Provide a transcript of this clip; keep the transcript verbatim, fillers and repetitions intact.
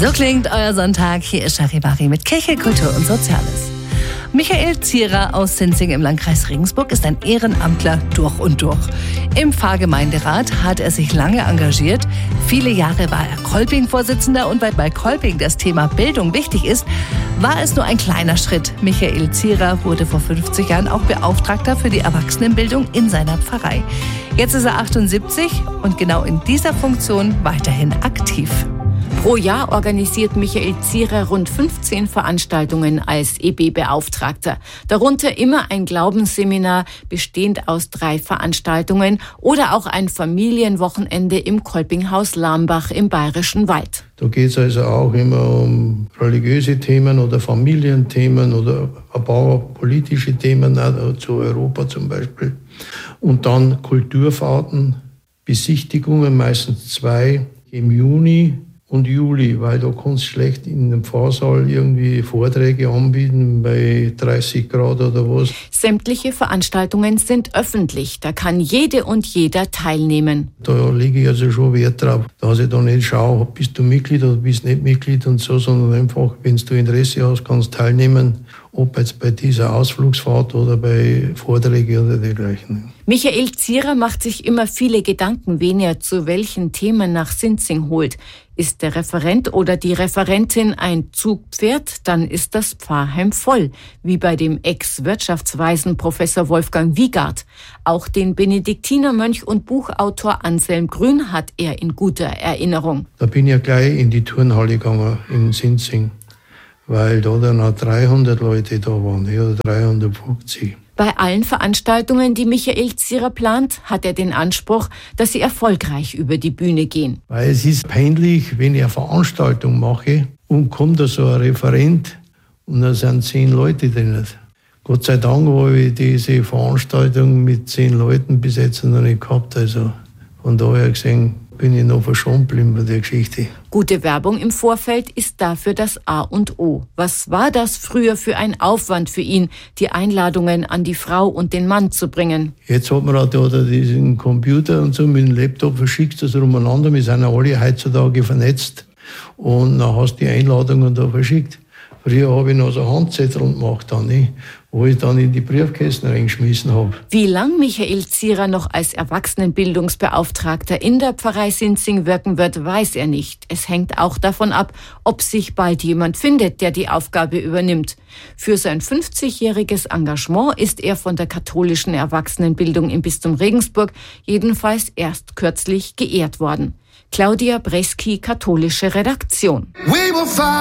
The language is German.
So klingt euer Sonntag. Hier ist Charivari mit Kirche, Kultur und Soziales. Michael Zierer aus Sinzing im Landkreis Regensburg ist ein Ehrenamtler durch und durch. Im Pfarrgemeinderat hat er sich lange engagiert. Viele Jahre war er Kolping-Vorsitzender und weil bei Kolping das Thema Bildung wichtig ist, war es nur ein kleiner Schritt. Michael Zierer wurde vor fünfzig Jahren auch Beauftragter für die Erwachsenenbildung in seiner Pfarrei. Jetzt ist er achtundsiebzig und genau in dieser Funktion weiterhin aktiv. Pro Jahr organisiert Michael Zierer rund fünfzehn Veranstaltungen als E B-Beauftragter. Darunter immer ein Glaubensseminar, bestehend aus drei Veranstaltungen oder auch ein Familienwochenende im Kolpinghaus Lambach im Bayerischen Wald. Da geht es also auch immer um religiöse Themen oder Familienthemen oder ein paar politische Themen, auch zu Europa zum Beispiel. Und dann Kulturfahrten, Besichtigungen, meistens zwei im Juni und Juli, weil da kannst du schlecht in dem Pfarrsaal irgendwie Vorträge anbieten bei dreißig Grad oder was. Sämtliche Veranstaltungen sind öffentlich, da kann jede und jeder teilnehmen. Da lege ich also schon Wert drauf, dass ich da nicht schaue, bist du Mitglied oder bist nicht Mitglied und so, sondern einfach, wenn du Interesse hast, kannst teilnehmen, ob jetzt bei dieser Ausflugsfahrt oder bei Vorträgen oder dergleichen. Michael Zierer macht sich immer viele Gedanken, wen er zu welchen Themen nach Sinzing holt. Ist der Referent oder die Referentin ein Zugpferd, dann ist das Pfarrheim voll, wie bei dem Ex-Wirtschaftsweisen Professor Wolfgang Wiegard. Auch den Benediktinermönch und Buchautor Anselm Grün hat er in guter Erinnerung. Da bin ich ja gleich in die Turnhalle gegangen in Sinzing, weil da dann auch dreihundert Leute da waren, oder dreihundertfünfzig. Bei allen Veranstaltungen, die Michael Zierer plant, hat er den Anspruch, dass sie erfolgreich über die Bühne gehen. Weil es ist peinlich, wenn ich eine Veranstaltung mache und kommt da so ein Referent und da sind zehn Leute drin. Gott sei Dank habe ich diese Veranstaltung mit zehn Leuten bis jetzt noch nicht gehabt. Also von daher gesehen bin ich noch verschont geblieben bei der Geschichte. Gute Werbung im Vorfeld ist dafür das A und O. Was war das früher für ein Aufwand für ihn, die Einladungen an die Frau und den Mann zu bringen? Jetzt hat man halt da diesen Computer und so mit dem Laptop, verschickt das umeinander. Wir sind ja alle heutzutage vernetzt und dann hast du die Einladungen da verschickt. Früher habe ich noch so Handzettel gemacht, dann, nicht? Wo ich dann in die Briefkästen reingeschmissen habe. Wie lang Michael Zierer noch als Erwachsenenbildungsbeauftragter in der Pfarrei Sinzing wirken wird, weiß er nicht. Es hängt auch davon ab, ob sich bald jemand findet, der die Aufgabe übernimmt. Für sein fünfzigjähriges Engagement ist er von der katholischen Erwachsenenbildung im Bistum Regensburg jedenfalls erst kürzlich geehrt worden. Claudia Breski, katholische Redaktion.